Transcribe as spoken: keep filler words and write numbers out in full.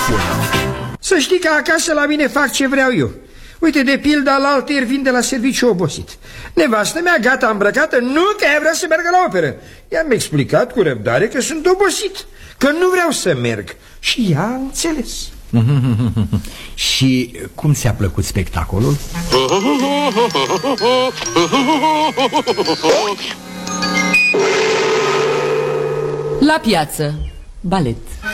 telefon. Să știi că acasă la mine fac ce vreau eu. Uite, de pildă, alaltăieri vin de la serviciu obosit. Nevastă mea, gata îmbrăcată, nu că ea vrea să meargă la operă. I-am explicat cu răbdare că sunt obosit, că nu vreau să merg. Și ea a înțeles. Și cum ți-a plăcut spectacolul? La piață, balet.